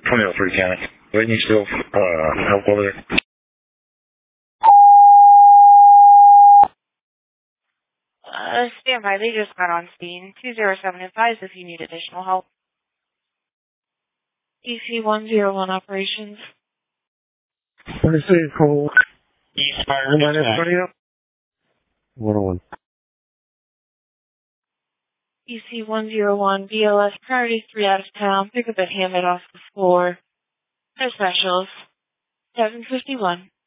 2003 County. They need still help over there. Stand by. They just got on scene. 207 advised if you need additional help. EC-101 operations. 26 Cole. Eastfire. Minus 20 up. 101. EC-101 BLS priority 3 out of town. Pick up at Hammett off the floor. No specials. 751.